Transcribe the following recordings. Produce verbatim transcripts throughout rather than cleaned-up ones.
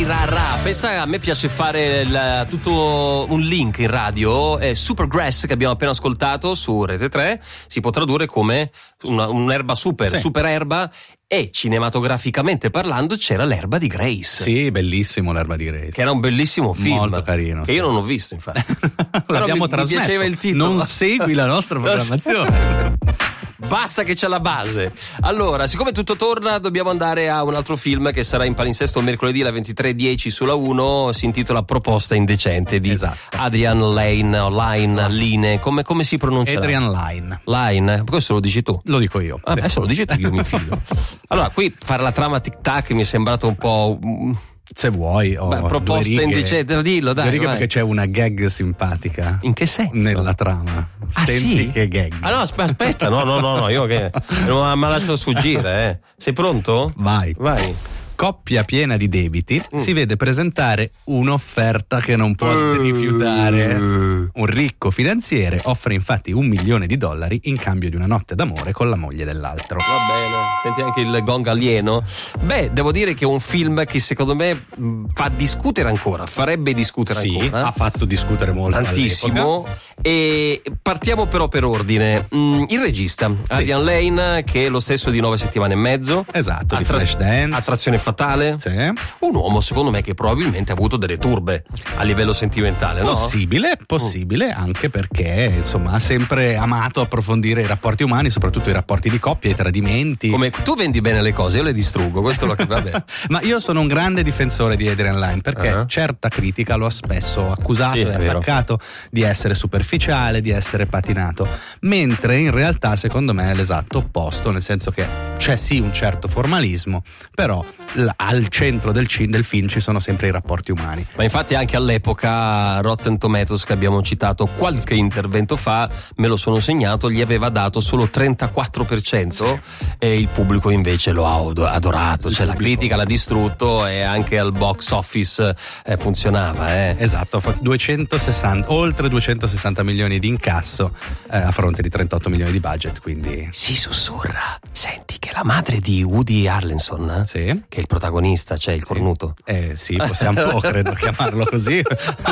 Tirarà. Pensa, a me piace fare il, tutto un link in radio. eh, Supergrass, che abbiamo appena ascoltato su Rete tre, si può tradurre come una, un'erba super, sì. super erba. E cinematograficamente parlando c'era L'erba di Grace. Sì, bellissimo L'erba di Grace. Che era un bellissimo film. Molto carino. Che sì. io non ho visto, infatti. L'abbiamo mi, trasmesso. Mi piaceva il titolo. Non segui la nostra programmazione. Basta che c'è la base. Allora, siccome tutto torna, dobbiamo andare a un altro film che sarà in palinsesto mercoledì alle ventitré e dieci sulla uno. Si intitola Proposta indecente di esatto. Adrian Lane o Line, Line, come, come si pronuncia? Adrian Line. Line, questo lo dici tu? Lo dico io. Ah, sì. Adesso lo dici tu, io mi fido. Allora, qui fare la trama tic tac mi è sembrato un po'... Se vuoi, oh, Beh, proposta indecente, dillo dai. Due righe vai. perché c'è una gag simpatica. In che senso? Nella trama. Ah, Senti sì? che gag. Ah no, aspetta, no, no, no, no, io che non mi lascio sfuggire, eh. Sei pronto? Vai. Vai. Coppia piena di debiti, mm. si vede presentare un'offerta che non può uh, rifiutare. Un ricco finanziere offre infatti un milione di dollari in cambio di una notte d'amore con la moglie dell'altro. Va bene, senti anche il gong alieno. Beh, devo dire che è un film che secondo me fa discutere ancora, farebbe discutere sì, ancora. Ha fatto discutere molto. Tantissimo. All'epoca. E partiamo però per ordine. Mm, il regista, sì. Adrian Lane, che è lo stesso di Nove settimane e mezzo. Esatto, Attra- di Flashdance. Attrazione fatale. Sì. Un uomo secondo me che probabilmente ha avuto delle turbe a livello sentimentale, no? Possibile, possibile, mm. anche perché insomma ha sempre amato approfondire i rapporti umani, soprattutto i rapporti di coppia, i tradimenti. Come tu vendi bene le cose, io le distruggo, questo lo vabbè. Ma io sono un grande difensore di Adrian Lane perché uh-huh. certa critica lo ha spesso accusato sì, e attaccato di essere superficiale, di essere patinato, mentre in realtà secondo me è l'esatto opposto, nel senso che c'è sì un certo formalismo, però al centro del, c- del film ci sono sempre i rapporti umani. Ma infatti anche all'epoca Rotten Tomatoes, che abbiamo citato qualche intervento fa, me lo sono segnato, gli aveva dato solo trentaquattro per cento sì. e il pubblico invece lo ha adorato, il cioè pubblico. La critica l'ha distrutto e anche al box office eh, funzionava. Eh. Esatto, duecentosessanta, oltre duecentosessanta milioni di incasso eh, a fronte di trentotto milioni di budget, quindi... Si sussurra, senti che la madre di Woody Harrelson, sì. che è il protagonista, cioè il sì. cornuto. Eh sì, possiamo un po' credo chiamarlo così,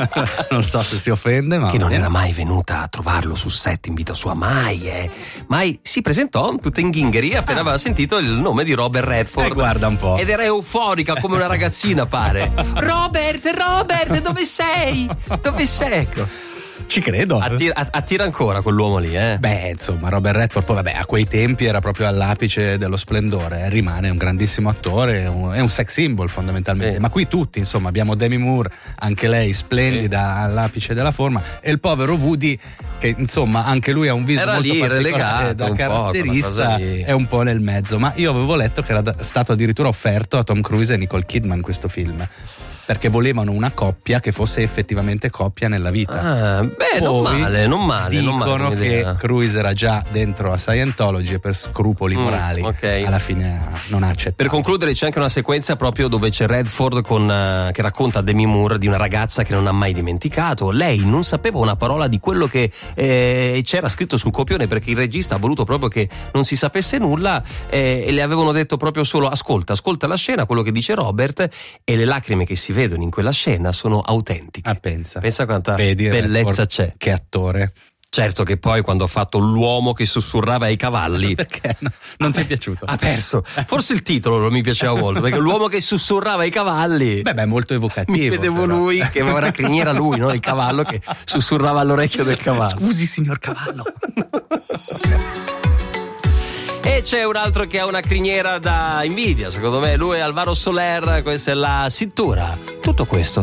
non so se si offende, ma... Che non era mai venuta a trovarlo sul set in vita sua, mai, eh. Mai si presentò tutta in ghingheri appena ah. aveva sentito il nome di Robert Redford. Eh, guarda un po'. Ed era euforica come una ragazzina, pare. Robert, Robert, dove sei? Dove sei? Ecco. Ci credo. Attira, attira ancora quell'uomo lì, eh? Beh, insomma, Robert Redford, poi vabbè, a quei tempi era proprio all'apice dello splendore, eh. Rimane un grandissimo attore, un, è un sex symbol fondamentalmente. Sì. Ma qui tutti, insomma, abbiamo Demi Moore, anche lei splendida, sì. all'apice della forma, e il povero Woody, che insomma anche lui ha un viso era molto lì, particolare da caratterista, è un po' nel mezzo. Ma io avevo letto che era stato addirittura offerto a Tom Cruise e Nicole Kidman questo film, perché volevano una coppia che fosse effettivamente coppia nella vita. Ah, beh, non male, non male. Dicono non male che Cruise era già dentro a Scientology e per scrupoli mm, morali okay. alla fine non ha accettato. Per concludere c'è anche una sequenza proprio dove c'è Redford con, uh, che racconta a Demi Moore di una ragazza che non ha mai dimenticato. Lei non sapeva una parola di quello che eh, c'era scritto sul copione, perché il regista ha voluto proprio che non si sapesse nulla eh, e le avevano detto proprio solo ascolta, ascolta la scena, quello che dice Robert, e le lacrime che si vedono in quella scena sono autentiche. Ah, pensa. Pensa quanta Vedi, bellezza c'è. Che attore. Certo che poi quando ha fatto l'uomo che sussurrava ai cavalli. Perché no? Non ti è piaciuto? Ha perso. Forse il titolo non mi piaceva molto, perché l'uomo che sussurrava ai cavalli. Beh, beh, molto evocativo. Mi vedevo però. lui che aveva una criniera, lui, no? Il cavallo che sussurrava all'orecchio del cavallo. Scusi, signor cavallo. E c'è un altro che ha una criniera da invidia, secondo me. Lui è Alvaro Soler, questa è la cintura. Tutto questo